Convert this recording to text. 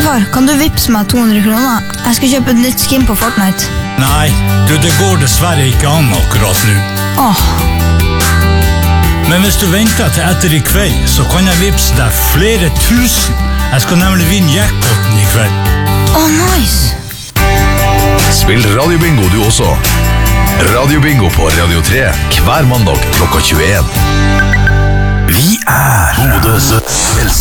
Bestefar, kan du vippse meg 200 kroner? Jeg skal kjøpe et nytt skin på Fortnite. Nei, det går dessverre ikke an akkurat nå. Åh, Men hvis du venter til etter i kveld, så kan jeg vippse deg flere tusen. Jeg skal nemlig vinne jackpoten i kveld. nice. Spill Radio Bingo du også. Radio Bingo på Radio 3 hver mandag klokka 21. Vi er Bodøs